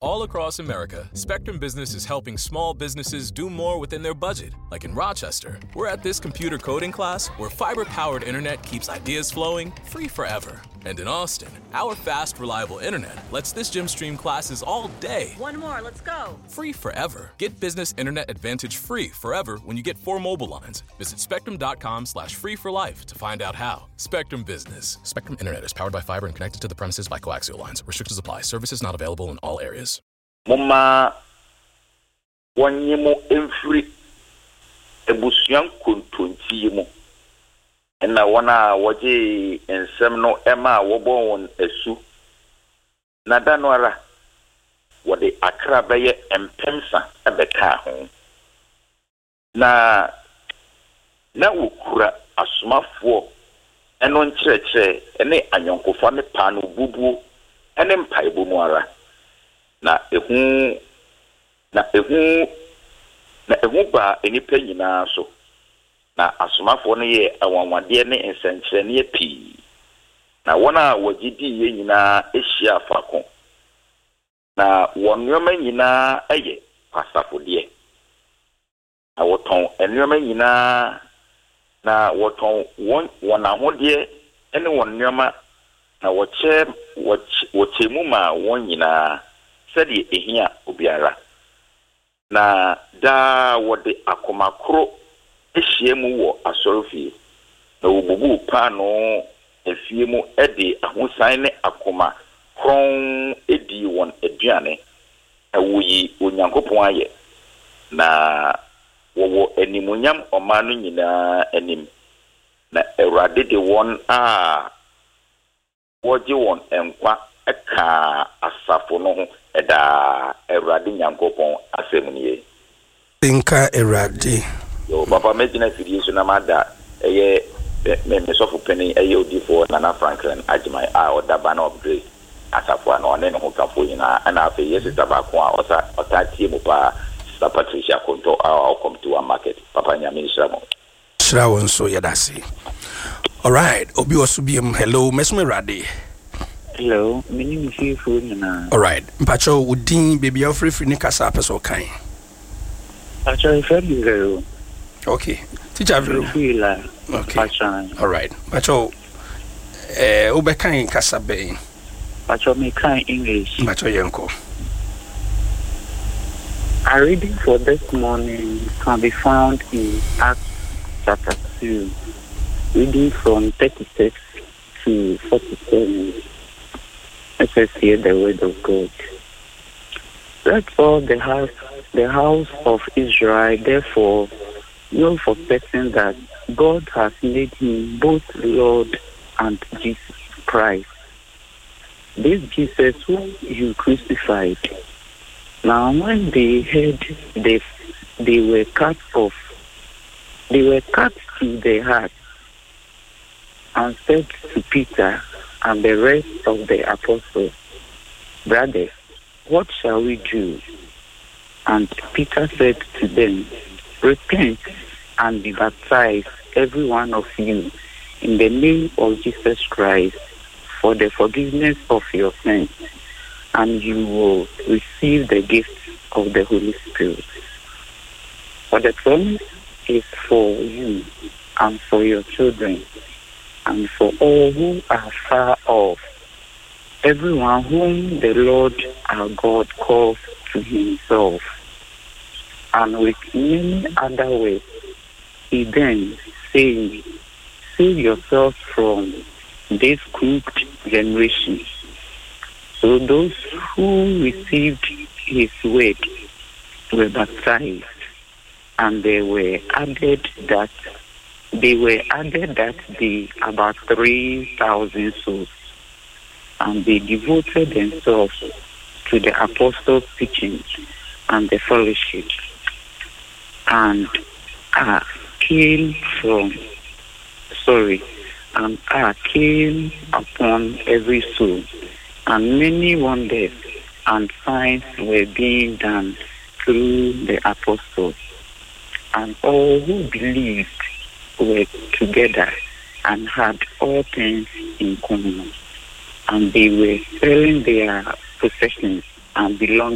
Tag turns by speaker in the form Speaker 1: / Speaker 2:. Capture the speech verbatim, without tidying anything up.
Speaker 1: All across America, Spectrum Business is helping small businesses do more within their budget. Like in Rochester, we're at this computer coding class where fiber-powered internet keeps ideas flowing free forever. And in Austin, our fast, reliable internet lets this gym stream classes all day.
Speaker 2: One more, let's go.
Speaker 1: Free forever. Get Business Internet Advantage free forever when you get four mobile lines. Visit spectrum.com slash free for life to find out how. Spectrum Business. Spectrum Internet is powered by fiber and connected to the premises by coaxial lines. Restrictions apply. Services not available in all areas.
Speaker 3: Mama, wanyemo emfri ebusuan kontonti mu. Na wana waje ensem no ema wobo won esu. Na da no ara wode akra beye empemsa ebeka ho. Na na ukura asomafo eno nkyerɛkyerɛ ene anyonkofo ne pa no bubu ene mpaibo mu ara. Na ehu na ehu na ehu ba enipa nyina so. Na asomafo no ye awanwade ne nsenkyerɛ ne pii. Na wona wagidi ye nyina ehia afako. Na wonwema nyina eye pasafodie. Na woton enwema nyina na woton won wonahode ene wonwema na woche woche mu ma won nyina sɛde ehia obiara. Na da wode akomakro ehia mu wɔ asɔrofie. Na wobubu pa no efie mu ede ahosan ne akoma kron edi won aduane. Awuyi onyankopɔn ayɛ. Na wowo animunyam ɔma no nyinaa anim. Na Awurade de won a woje won enkwa eka asafo no ho eda Awurade nyankopɔn asɛm nie.
Speaker 4: Tinka Awurade.
Speaker 3: Yo papa medina fidie so na mada eye me me sofo penny eye odifo Nana Franklin Ajimai a odaba na upgrade asafo na one ne ho kafo nyina ana afa yesi tabako a osa otatie mu pa Sister Patricia Konto a come to a market papa nyame nshiramo
Speaker 4: shirawo so yadase. All right, obi osubiem hello mesme Awurade.
Speaker 5: Hello, my name is Ifo.
Speaker 4: All right, mpacho udin baby ofre free ni kasa peso kan.
Speaker 5: Pacho friend girl.
Speaker 4: Okay. Teacher Vero. Okay. All right. Pacho eh obekan kasa be.
Speaker 5: Pacho me kan English.
Speaker 4: Pacho yenko.
Speaker 5: Our reading for this morning can be found in Acts chapter two, reading from thirty-six to forty-seven. Let us hear the word of God. Let all the house, the house of Israel, therefore, know for certain that God has made him both Lord and Jesus Christ. This Jesus whom you crucified. Now when they heard they, they were cut off, they were cut to their heart, and said to Peter and the rest of the apostles, Brothers, what shall we do? And Peter said to them, Repent and be baptized, every one of you, in the name of Jesus Christ, for the forgiveness of your sins, and you will receive the gift of the Holy Spirit. For the promise is for you and for your children, and for all who are far off, everyone whom the Lord our God calls to himself. And with many other words, he then saying, Save yourselves from this crooked generation. So those who received his word were baptized, and they were added that they were added that day about three thousand souls, and they devoted themselves to the apostles' teaching and the fellowship. And uh, came from, sorry, and uh, came upon every soul, and many wonders and signs were being done through the apostles. And all who believed were together and had all things in common, and they were selling their possessions and belongings